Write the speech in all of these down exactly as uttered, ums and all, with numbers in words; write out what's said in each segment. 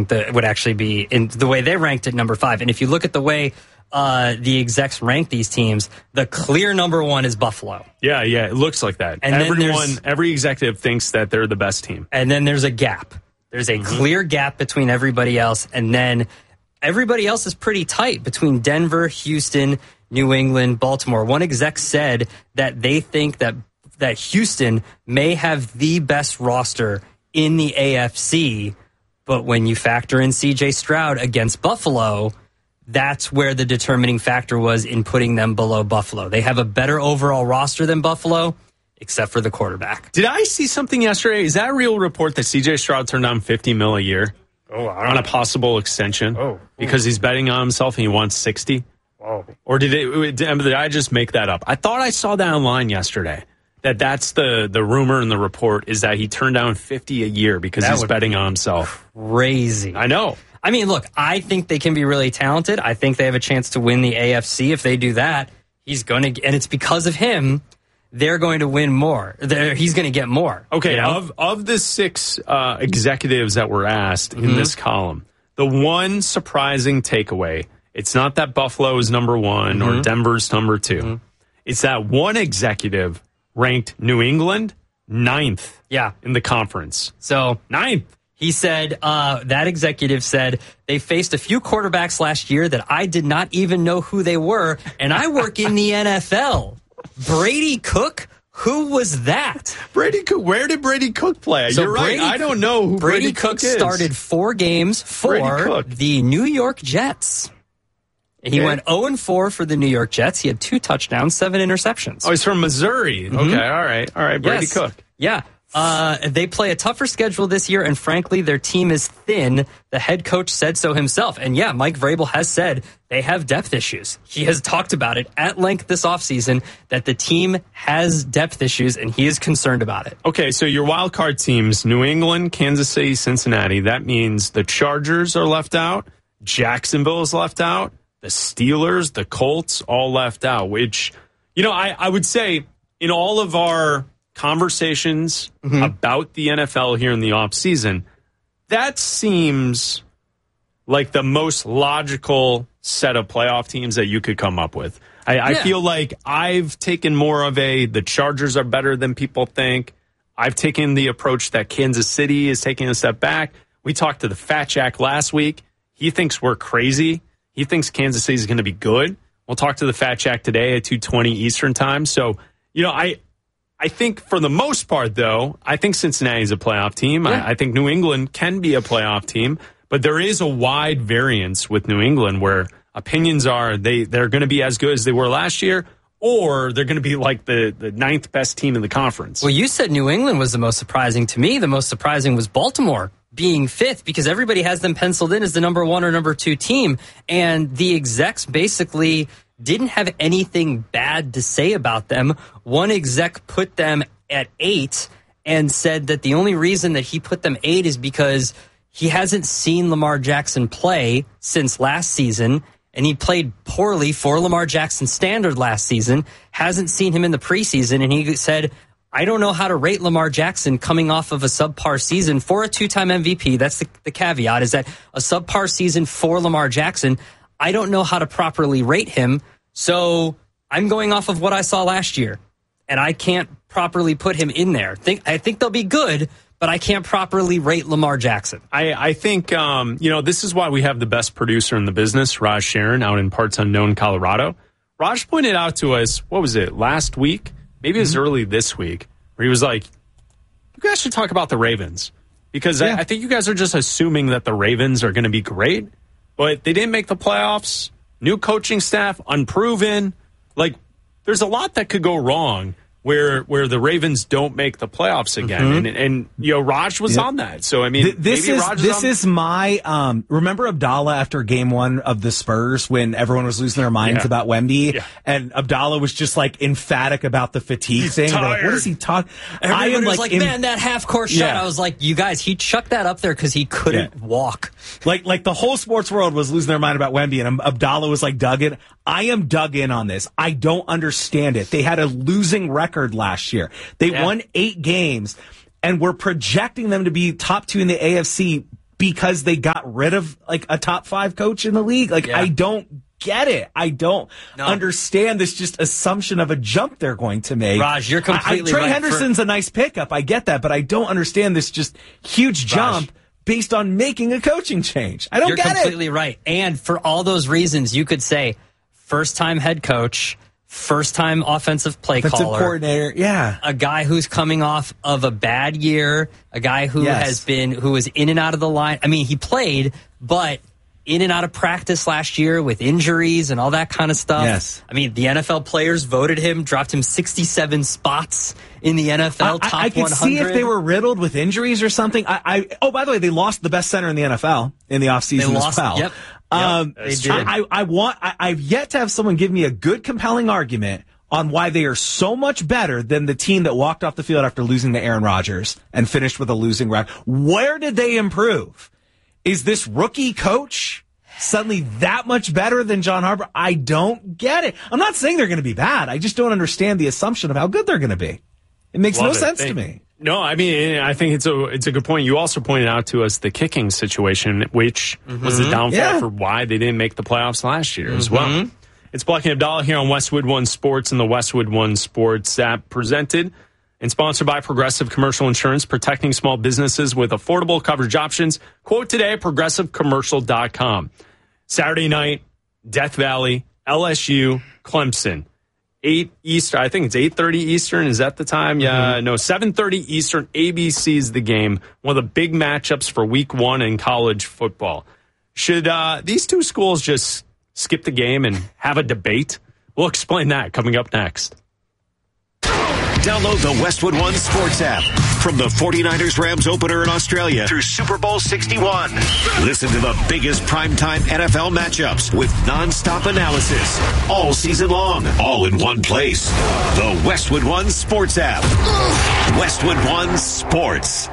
think that would actually be, in the way they ranked it, number five. And if you look at the way uh, the execs rank these teams, the clear number one is Buffalo. Yeah, yeah, it looks like that. And everyone, every executive thinks that they're the best team. And then there's a gap. There's a mm-hmm. clear gap between everybody else, and then everybody else is pretty tight between Denver, Houston, New England, Baltimore. One exec said that they think that that Houston may have the best roster in the A F C, but when you factor in C J Stroud against Buffalo, that's where the determining factor was in putting them below Buffalo. They have a better overall roster than Buffalo, except for the quarterback. Did I see something yesterday? Is that a real report that C J Stroud turned down fifty mil a year oh, on a possible extension oh, because he's betting on himself and he wants sixty? Oh. Or did it? Did I just make that up? I thought I saw that online yesterday. That that's the, the rumor in the report is that he turned down fifty a year because that he's betting on himself. Crazy. I know. I mean, look, I think they can be really talented. I think they have a chance to win the A F C. If they do that, he's going to, and it's because of him, they're going to win more. They're, he's going to get more. Okay, you know? of of the six uh, executives that were asked mm-hmm. in this column, the one surprising takeaway, it's not that Buffalo is number one mm-hmm. or Denver's number two. Mm-hmm. It's that one executive ranked New England ninth yeah. in the conference. So ninth. He said, uh, that executive said, they faced a few quarterbacks last year that I did not even know who they were, and I work in the N F L. Brady Cook? Who was that? Brady Cook. Where did Brady Cook play? So You're Brady, right. I don't know who Brady, Brady Cook, Cook is. started four games for the New York Jets. He okay. went oh and four for the New York Jets. He had two touchdowns, seven interceptions. Oh, he's from Missouri. Mm-hmm. Okay, all right. All right, Brady yes. Cook. Yeah. Uh, they play a tougher schedule this year, and frankly, their team is thin. The head coach said so himself. And yeah, Mike Vrabel has said they have depth issues. He has talked about it at length this offseason, that the team has depth issues, and he is concerned about it. Okay, so your wild card teams, New England, Kansas City, Cincinnati. That means the Chargers are left out. Jacksonville is left out. The Steelers, the Colts, all left out, which, you know, I, I would say in all of our conversations mm-hmm. about the N F L here in the offseason, that seems like the most logical set of playoff teams that you could come up with. I, yeah. I feel like I've taken more of a, the Chargers are better than people think. I've taken the approach that Kansas City is taking a step back. We talked to the Fat Jack last week. He thinks we're crazy. He thinks Kansas City is going to be good. We'll talk to the Fat Jack today at two twenty Eastern time. So, you know, I I think for the most part, though, I think Cincinnati is a playoff team. Yeah. I, I think New England can be a playoff team. But there is a wide variance with New England where opinions are they, they're going to be as good as they were last year, or they're going to be like the, the ninth best team in the conference. Well, you said New England was the most surprising. To me, the most surprising was Baltimore being fifth, because everybody has them penciled in as the number one or number two team. And the execs basically didn't have anything bad to say about them. One exec put them at eight and said that the only reason that he put them eight is because he hasn't seen Lamar Jackson play since last season. And he played poorly for Lamar Jackson standard last season, hasn't seen him in the preseason. And he said, I don't know how to rate Lamar Jackson coming off of a subpar season for a two-time M V P. That's the, the caveat, is that a subpar season for Lamar Jackson, I don't know how to properly rate him. So I'm going off of what I saw last year, and I can't properly put him in there. Think, I think they'll be good, but I can't properly rate Lamar Jackson. I, I think, um, you know, this is why we have the best producer in the business, Raj Sharon, out in parts unknown Colorado. Raj pointed out to us, what was it, last week? Maybe it was early this week, where he was like, you guys should talk about the Ravens. Because yeah. I, I think you guys are just assuming that the Ravens are going to be great, but they didn't make the playoffs. New coaching staff, unproven. Like, there's a lot that could go wrong where where the Ravens don't make the playoffs again. Mm-hmm. And, and, you know, Raj was yep. on that. So, I mean, Th- this maybe is Raj this on- is my, um, remember Abdallah after game one of the Spurs when everyone was losing their minds yeah. about Wemby? Yeah. And Abdallah was just like emphatic about the fatigue He's thing. Tired. Like, what is he talking? I am was like, like in- man, that half court shot. Yeah. I was like, you guys, he chucked that up there because he couldn't yeah. walk. Like, like the whole sports world was losing their mind about Wemby, and Abdallah was like dug in. I am dug in on this. I don't understand it. They had a losing record last year. They yeah. won eight games, and we're projecting them to be top two in the A F C because they got rid of like a top five coach in the league. Like, yeah. I don't get it. I don't no. understand this just assumption of a jump they're going to make. Raj, you're completely I, I, Trey right. Henderson's for- a nice pickup. I get that, but I don't understand this just huge jump Raj. based on making a coaching change. I don't you're get it. You're completely right. And for all those reasons, you could say first-time head coach, first-time offensive play Offensive caller, coordinator, yeah, a guy who's coming off of a bad year, a guy who yes. has been who was in and out of the line. I mean, he played, but in and out of practice last year with injuries and all that kind of stuff. Yes. I mean, the N F L players voted him, dropped him sixty-seven spots in the N F L I, top I, I could one hundred. see if they were riddled with injuries or something. I, I oh, by the way, they lost the best center in the N F L in the offseason they lost, as well. Yep. Um, yep, they did. I, I want. I, I've yet to have someone give me a good, compelling argument on why they are so much better than the team that walked off the field after losing to Aaron Rodgers and finished with a losing record. Where did they improve? Is this rookie coach suddenly that much better than John Harbaugh? I don't get it. I'm not saying they're going to be bad. I just don't understand the assumption of how good they're going to be. It makes Love no it. sense they, to me. No, I mean, I think it's a it's a good point. You also pointed out to us the kicking situation, which mm-hmm. was the downfall yeah. for why they didn't make the playoffs last year mm-hmm. as well. It's Black and Abdallah here on Westwood One Sports and the Westwood One Sports app, presented and sponsored by Progressive Commercial Insurance, protecting small businesses with affordable coverage options. Quote today at progressive commercial dot com. Saturday night, Death Valley, L S U, Clemson. eight Eastern, I think it's eight thirty Eastern. Is that the time? Yeah, mm-hmm. no, seven thirty Eastern. A B C's the game. One of the big matchups for week one in college football. Should uh, these two schools just skip the game and have a debate? We'll explain that coming up next. Download the Westwood One Sports app. From the forty-niners Rams opener in Australia through Super Bowl sixty-one. Listen to the biggest primetime N F L matchups with nonstop analysis all season long, all in one place. The Westwood One Sports app. Westwood One Sports.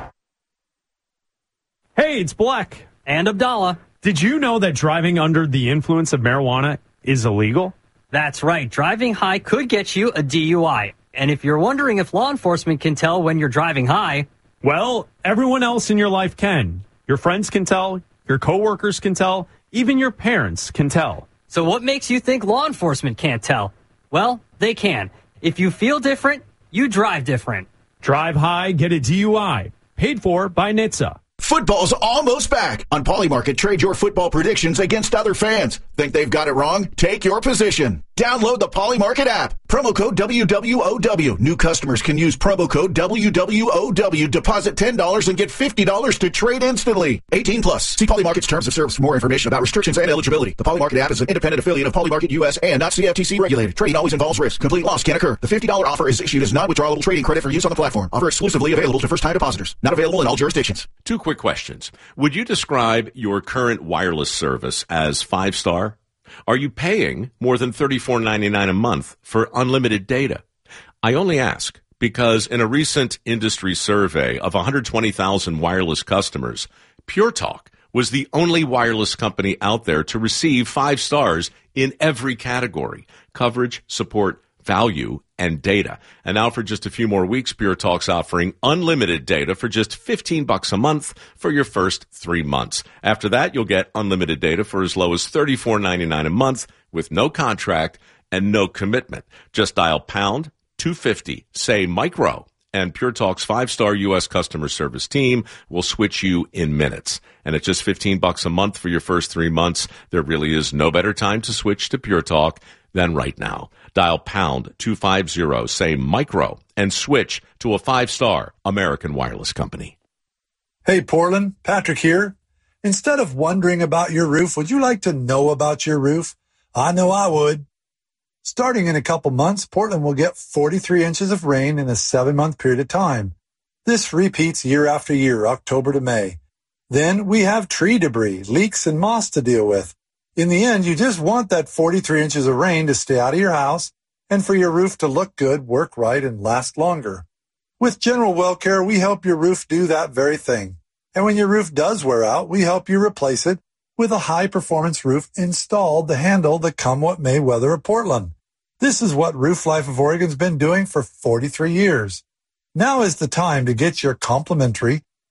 Hey, it's Black and Abdallah. Did you know that driving under the influence of marijuana is illegal? That's right. Driving high could get you a D U I. And if you're wondering if law enforcement can tell when you're driving high, well, everyone else in your life can. Your friends can tell, your coworkers can tell, even your parents can tell. So what makes you think law enforcement can't tell? Well, they can. If you feel different, you drive different. Drive high, get a D U I. Paid for by N H T S A. Football's almost back. On Polymarket, trade your football predictions against other fans. Think they've got it wrong? Take your position. Download the Polymarket app. Promo code W W O W. New customers can use promo code W W O W. Deposit ten dollars and get fifty dollars to trade instantly. eighteen plus. See Polymarket's terms of service for more information about restrictions and eligibility. The Polymarket app is an independent affiliate of Polymarket U S and not C F T C regulated. Trading always involves risk. Complete loss can occur. The fifty dollars offer is issued as non-withdrawable trading credit for use on the platform. Offer exclusively available to first-time depositors. Not available in all jurisdictions. Two quick questions. Would you describe your current wireless service as five-star? Are you paying more than thirty-four ninety-nine a month for unlimited data? I only ask because in a recent industry survey of one hundred twenty thousand wireless customers, Pure Talk was the only wireless company out there to receive five stars in every category: coverage, support, value, and data. And now for just a few more weeks, Pure Talk's offering unlimited data for just fifteen bucks a month for your first three months. After that, you'll get unlimited data for as low as thirty-four ninety-nine a month with no contract and no commitment. Just dial pound two fifty, say micro, and Pure Talk's five-star U S customer service team will switch you in minutes. And at just fifteen bucks a month for your first three months, there really is no better time to switch to Pure Talk than right now. Dial pound two fifty, say micro, and switch to a five-star American wireless company. Hey, Portland, Patrick here. Instead of wondering about your roof, would you like to know about your roof? I know I would. Starting in a couple months, Portland will get forty-three inches of rain in a seven-month period of time. This repeats year after year, October to May. Then we have tree debris, leaks, and moss to deal with. In the end, you just want that forty-three inches of rain to stay out of your house and for your roof to look good, work right, and last longer. With General Well Care, we help your roof do that very thing. And when your roof does wear out, we help you replace it with a high-performance roof installed to handle the come-what-may weather of Portland. This is what Roof Life of Oregon's been doing for forty-three years. Now is the time to get your complimentary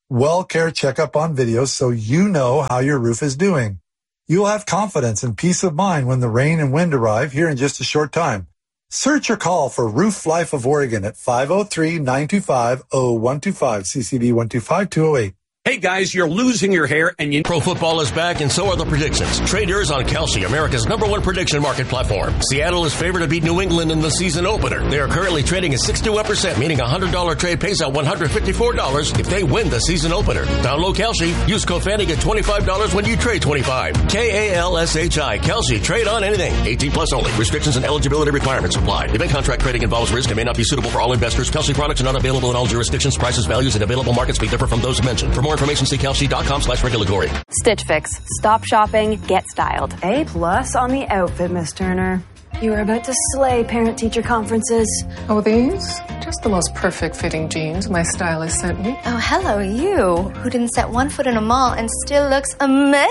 well-care checkup on video so you know how your roof is doing. You'll have confidence and peace of mind when the rain and wind arrive here in just a short time. Search or call for Roof Life of Oregon at five oh three, nine two five, oh one two five, C C B one two five, two oh eight. Hey guys, you're losing your hair and you... Pro football is back and so are the predictions. Trade yours on Kalshi, America's number one prediction market platform. Seattle is favored to beat New England in the season opener. They are currently trading at six to one percent, meaning a one hundred dollars trade pays out one hundred fifty-four dollars if they win the season opener. Download Kalshi. Use code Fanny, get twenty-five dollars when you trade twenty-five. K A L S H I. Kalshi. Trade on anything. eighteen plus only. Restrictions and eligibility requirements apply. Event contract trading involves risk and may not be suitable for all investors. Kalshi products are not available in all jurisdictions. Prices, values, and available markets may differ from those mentioned. For more information, see Kalshi dot com slash regulatory. Stitch Fix. Stop shopping, get styled. A plus on the outfit, Miss Turner. You are about to slay parent-teacher conferences. Oh, these? Just the most perfect fitting jeans my stylist sent me. Oh, hello, you, who didn't set one foot in a mall and still looks amazing.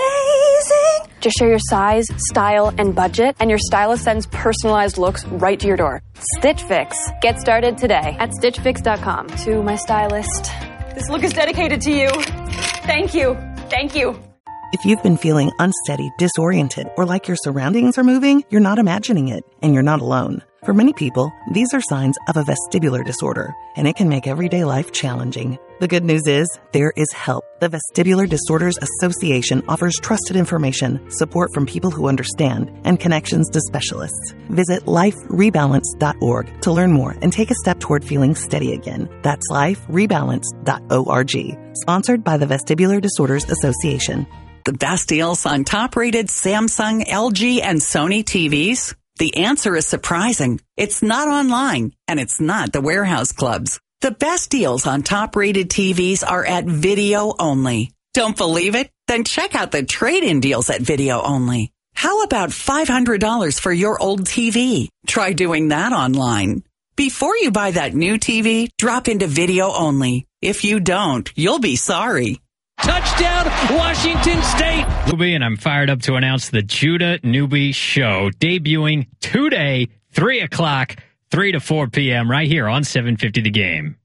Just share your size, style, and budget, and your stylist sends personalized looks right to your door. Stitch Fix. Get started today at stitch fix dot com. To my stylist, this look is dedicated to you. Thank you. Thank you. If you've been feeling unsteady, disoriented, or like your surroundings are moving, you're not imagining it, and you're not alone. For many people, these are signs of a vestibular disorder, and it can make everyday life challenging. The good news is, there is help. The Vestibular Disorders Association offers trusted information, support from people who understand, and connections to specialists. Visit life rebalance dot org to learn more and take a step toward feeling steady again. That's life rebalance dot org. Sponsored by the Vestibular Disorders Association. The best deals on top-rated Samsung, L G, and Sony T Vs? The answer is surprising. It's not online, and it's not the warehouse clubs. The best deals on top-rated T Vs are at Video Only. Don't believe it? Then check out the trade-in deals at Video Only. How about five hundred dollars for your old T V? Try doing that online. Before you buy that new T V, drop into Video Only. If you don't, you'll be sorry. Touchdown, Washington State! Newbie, and I'm fired up to announce the Judah Newby Show, debuting today, three o'clock, three to four p.m. right here on seven fifty The Game.